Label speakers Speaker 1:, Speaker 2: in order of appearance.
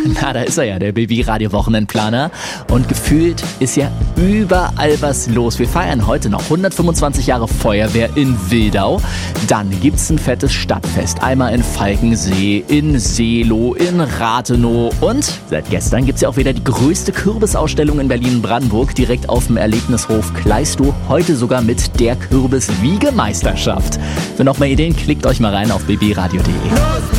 Speaker 1: Na, da ist er ja, der BB-Radio-Wochenendplaner. Und gefühlt ist ja überall was los. Wir feiern heute noch 125 Jahre Feuerwehr in Wildau. Dann gibt's ein fettes Stadtfest. Einmal in Falkensee, in Seelow, in Rathenow. Und seit gestern gibt's ja auch wieder die größte Kürbisausstellung in Berlin-Brandenburg. Direkt auf dem Erlebnishof Kleistow. Heute sogar mit der Kürbis-Wiegemeisterschaft. Für noch mehr Ideen, klickt euch mal rein auf bbradio.de.